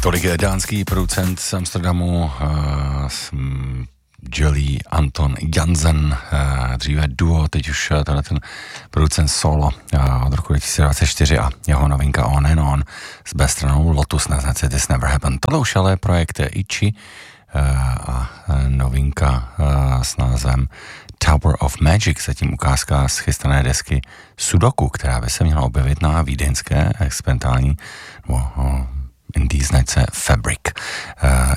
Tolik je dánský producent z Amsterdamu, Jolie Anton Jansen, dříve duo, teď už tenhle ten producent solo od roku 2024 a jeho novinka On and On s B-stranou Lotus na značce This Never Happened. Tohle už ale projekt Ichi a novinka s názvem Tower of Magic, zatím ukázka z chystané desky Sudoku, která by se měla objevit na vídeňské experimentální indie značce Fabric.